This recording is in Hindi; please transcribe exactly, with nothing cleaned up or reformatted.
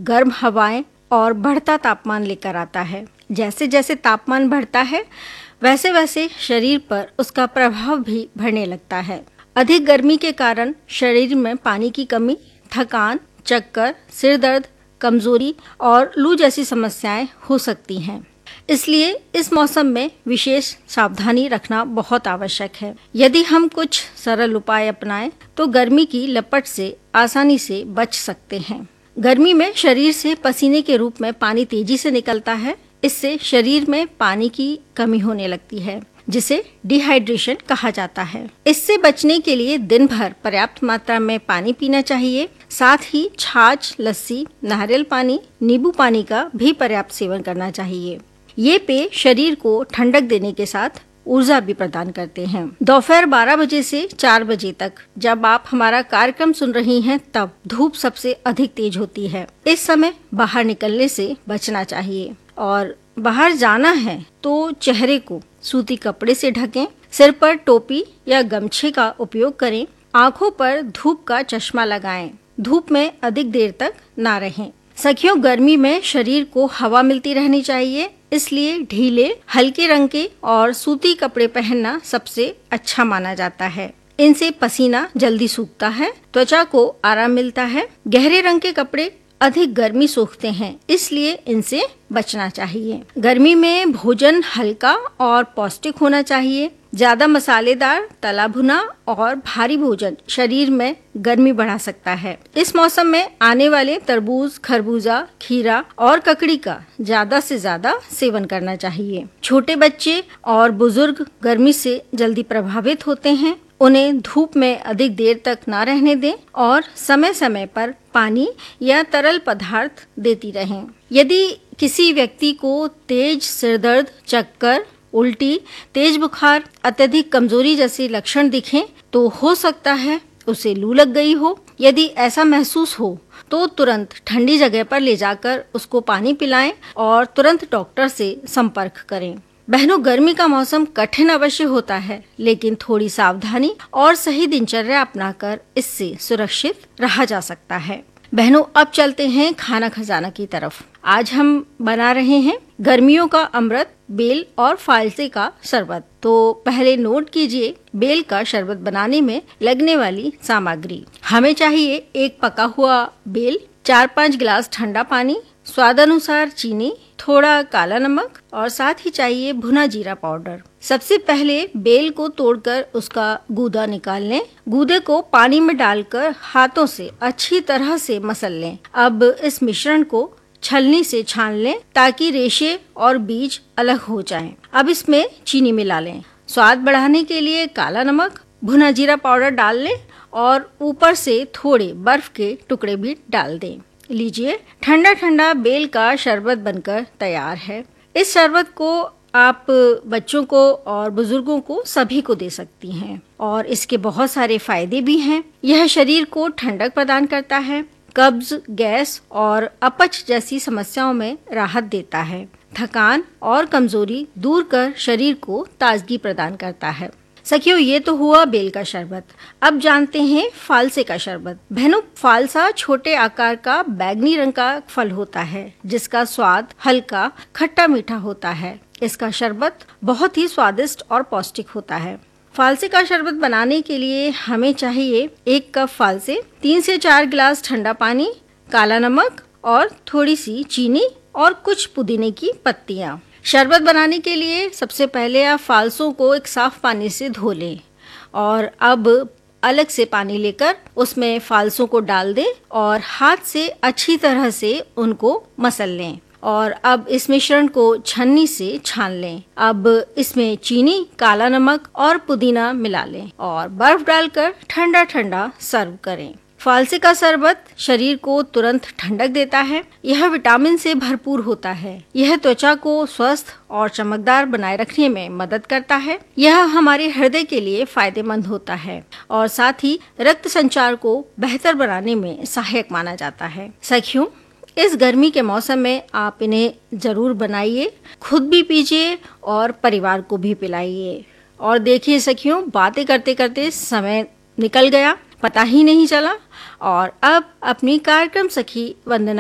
गर्म हवाएं और बढ़ता तापमान लेकर आता है। जैसे जैसे तापमान बढ़ता है वैसे वैसे शरीर पर उसका प्रभाव भी बढ़ने लगता है। अधिक गर्मी के कारण शरीर में पानी की कमी, थकान, चक्कर, सिर दर्द, कमजोरी और लू जैसी समस्याएं हो सकती हैं। इसलिए इस मौसम में विशेष सावधानी रखना बहुत आवश्यक है। यदि हम कुछ सरल उपाय अपनाएं तो गर्मी की लपट से आसानी से बच सकते हैं। गर्मी में शरीर से पसीने के रूप में पानी तेजी से निकलता है। इससे शरीर में पानी की कमी होने लगती है, जिसे डिहाइड्रेशन कहा जाता है। इससे बचने के लिए दिन भर पर्याप्त मात्रा में पानी पीना चाहिए। साथ ही छाछ, लस्सी, नारियल पानी, नींबू पानी का भी पर्याप्त सेवन करना चाहिए। ये पेय शरीर को ठंडक देने के साथ ऊर्जा भी प्रदान करते हैं। दोपहर बारह बजे से चार बजे तक जब आप हमारा कार्यक्रम सुन रही हैं, तब धूप सबसे अधिक तेज होती है। इस समय बाहर निकलने से बचना चाहिए और बाहर जाना है तो चेहरे को सूती कपड़े से ढकें, सिर पर टोपी या गमछे का उपयोग करें, आंखों पर धूप का चश्मा लगाएं, धूप में अधिक देर तक ना रहें। सखियों, गर्मी में शरीर को हवा मिलती रहनी चाहिए, इसलिए ढीले, हल्के रंग के और सूती कपड़े पहनना सबसे अच्छा माना जाता है। इनसे पसीना जल्दी सूखता है, त्वचा को आराम मिलता है। गहरे रंग के कपड़े अधिक गर्मी सोखते हैं, इसलिए इनसे बचना चाहिए। गर्मी में भोजन हल्का और पौष्टिक होना चाहिए। ज्यादा मसालेदार, तला भुना और भारी भोजन शरीर में गर्मी बढ़ा सकता है। इस मौसम में आने वाले तरबूज, खरबूजा, खीरा और ककड़ी का ज्यादा से ज्यादा सेवन करना चाहिए। छोटे बच्चे और बुजुर्ग गर्मी से जल्दी प्रभावित होते हैं। उन्हें धूप में अधिक देर तक ना रहने दें और समय समय पर पानी या तरल पदार्थ देती रहें। यदि किसी व्यक्ति को तेज सिरदर्द, चक्कर, उल्टी, तेज बुखार, अत्यधिक कमजोरी जैसे लक्षण दिखें तो हो सकता है उसे लू लग गई हो। यदि ऐसा महसूस हो तो तुरंत ठंडी जगह पर ले जाकर उसको पानी पिलाएं और तुरंत डॉक्टर से संपर्क करें। बहनों, गर्मी का मौसम कठिन अवश्य होता है, लेकिन थोड़ी सावधानी और सही दिनचर्या अपनाकर इससे सुरक्षित रहा जा सकता है। बहनों, अब चलते हैं खाना खजाना की तरफ। आज हम बना रहे हैं गर्मियों का अमृत, बेल और फालसे का शरबत। तो पहले नोट कीजिए बेल का शरबत बनाने में लगने वाली सामग्री। हमें चाहिए एक पका हुआ बेल, चार पाँच गिलास ठंडा पानी, स्वादानुसार चीनी, थोड़ा काला नमक और साथ ही चाहिए भुना जीरा पाउडर। सबसे पहले बेल को तोड़कर उसका गूदा निकाल लें। गूदे को पानी में डालकर हाथों से अच्छी तरह से मसल लें। अब इस मिश्रण को छलनी से छान लें ताकि रेशे और बीज अलग हो जाएं। अब इसमें चीनी मिला लें। स्वाद बढ़ाने के लिए काला नमक, भुना जीरा पाउडर डाल लें और ऊपर से थोड़े बर्फ के टुकड़े भी डाल दें। लीजिए, ठंडा ठंडा बेल का शरबत बनकर तैयार है। इस शरबत को आप बच्चों को और बुजुर्गों को सभी को दे सकती हैं और इसके बहुत सारे फायदे भी हैं। यह शरीर को ठंडक प्रदान करता है, कब्ज, गैस और अपच जैसी समस्याओं में राहत देता है, थकान और कमजोरी दूर कर शरीर को ताजगी प्रदान करता है। सखियों, ये तो हुआ बेल का शरबत। अब जानते हैं फालसे का शरबत। बहनों, फालसा छोटे आकार का बैंगनी रंग का फल होता है जिसका स्वाद हल्का खट्टा मीठा होता है। इसका शरबत बहुत ही स्वादिष्ट और पौष्टिक होता है। फालसे का शरबत बनाने के लिए हमें चाहिए एक कप फालसे, तीन से चार गिलास ठंडा पानी, काला नमक और थोड़ी सी चीनी और कुछ पुदीने की पत्तियां। शरबत बनाने के लिए सबसे पहले आप फालसों को एक साफ पानी से धो लें और अब अलग से पानी लेकर उसमें फालसों को डाल दें और हाथ से अच्छी तरह से उनको मसल लें और अब इस मिश्रण को छन्नी से छान लें। अब इसमें चीनी, काला नमक और पुदीना मिला लें और बर्फ डालकर ठंडा ठंडा सर्व करें। फालसे का शरबत शरीर को तुरंत ठंडक देता है। यह विटामिन से भरपूर होता है। यह त्वचा को स्वस्थ और चमकदार बनाए रखने में मदद करता है। यह हमारे हृदय के लिए फायदेमंद होता है और साथ ही रक्त संचार को बेहतर बनाने में सहायक माना जाता है। सखियों, इस गर्मी के मौसम में आप इन्हें जरूर बनाइए, खुद भी पीजिए और परिवार को भी पिलाइए। और देखिए सखियों, बातें करते करते समय निकल गया, पता ही नहीं चला। और अब अपनी कार्यक्रम सखी वंदना